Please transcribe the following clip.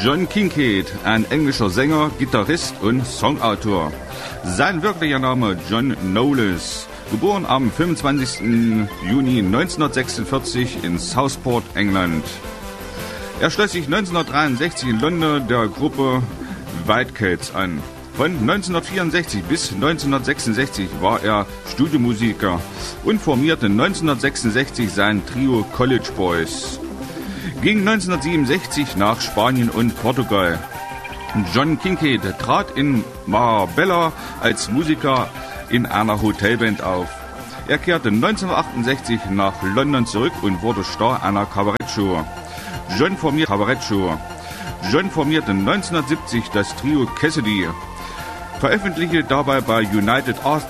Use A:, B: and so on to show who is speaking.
A: John Kincaid, ein englischer Sänger, Gitarrist und Songautor. Sein wirklicher Name John Knowles, geboren am 25. Juni 1946 in Southport, England. Er schloss sich 1963 in London der Gruppe White Cats an. Von 1964 bis 1966 war er Studiomusiker und formierte 1966 sein Trio College Boys. Ging 1967 nach Spanien und Portugal. John Kincaid trat in Marbella als Musiker in einer Hotelband auf. Er kehrte 1968 nach London zurück und wurde Star einer Kabarettshow. John formierte 1970 das Trio Cassidy, veröffentlichte dabei bei United